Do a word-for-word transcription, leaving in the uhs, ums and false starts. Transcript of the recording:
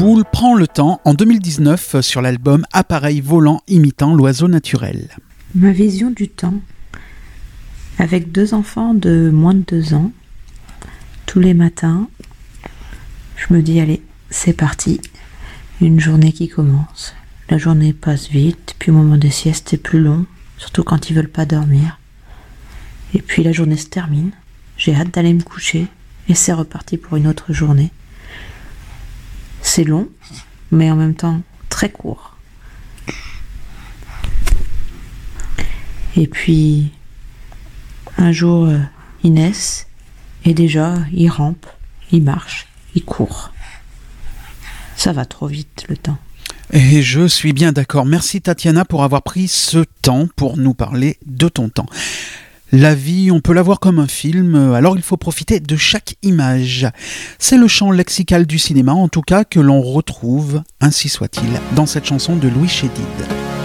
Pitbull prend le temps en deux mille dix-neuf sur l'album Appareil volant imitant l'oiseau naturel. Ma vision du temps. Avec deux enfants de moins de deux ans, tous les matins, je me dis allez, c'est parti, une journée qui commence. La journée passe vite, puis au moment des siestes c'est plus long, surtout quand ils veulent pas dormir. Et puis la journée se termine, j'ai hâte d'aller me coucher, et c'est reparti pour une autre journée. C'est long, mais en même temps très court. Et puis, un jour, euh, ils naissent, et déjà, ils rampent, ils marchent, ils courent. Ça va trop vite, le temps. Et je suis bien d'accord. Merci Tatiana pour avoir pris ce temps pour nous parler de ton temps. La vie, on peut la voir comme un film, alors il faut profiter de chaque image. C'est le champ lexical du cinéma, en tout cas, que l'on retrouve, ainsi soit-il, dans cette chanson de Louis Chédid.